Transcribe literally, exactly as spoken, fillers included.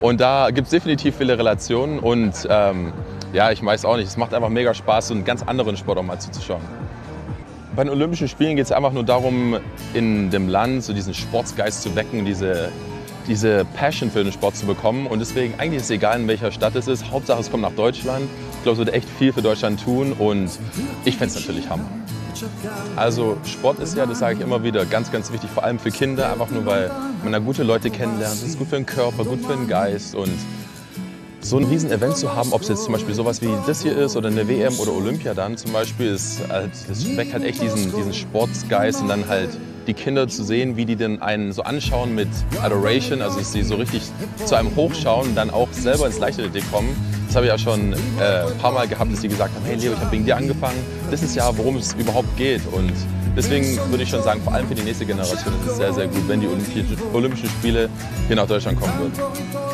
Und da gibt es definitiv viele Relationen und ähm, ja, ich weiß auch nicht, es macht einfach mega Spaß, so einen ganz anderen Sport auch mal zuzuschauen. Bei den Olympischen Spielen geht es einfach nur darum, in dem Land so diesen Sportsgeist zu wecken, diese, diese Passion für den Sport zu bekommen. Und deswegen, eigentlich ist es egal, in welcher Stadt es ist. Hauptsache, es kommt nach Deutschland. Ich glaube, es wird echt viel für Deutschland tun und ich fände es natürlich Hammer. Also Sport ist ja, das sage ich immer wieder, ganz, ganz wichtig, vor allem für Kinder, einfach nur, weil man da gute Leute kennenlernt. Das ist gut für den Körper, gut für den Geist und so ein Riesen-Event zu haben, ob es jetzt zum Beispiel sowas wie das hier ist oder eine W M oder Olympia dann zum Beispiel, ist, das weckt halt echt diesen, diesen Sportsgeist und dann halt die Kinder zu sehen, wie die denn einen so anschauen mit Adoration, also dass sie so richtig zu einem hochschauen und dann auch selber ins Leichtathletik kommen. Das habe ich ja schon äh, ein paar Mal gehabt, dass die gesagt haben, hey Leo, ich habe wegen dir angefangen, das ist ja, worum es überhaupt geht. Und deswegen würde ich schon sagen, vor allem für die nächste Generation ist es sehr, sehr gut, wenn die Olympischen Spiele hier nach Deutschland kommen würden.